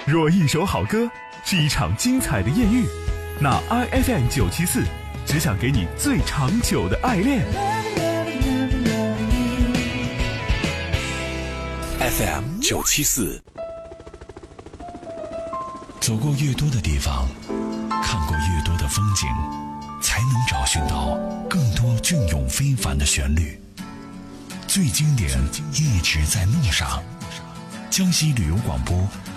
若一首好歌是一场精彩的艳遇，那 IFM 974只想给你最长久的爱恋。 FM 974，走过越多的地方，看过越多的风景，才能找寻到更多隽永非凡的旋律。最经典一直在路上。江西旅游广播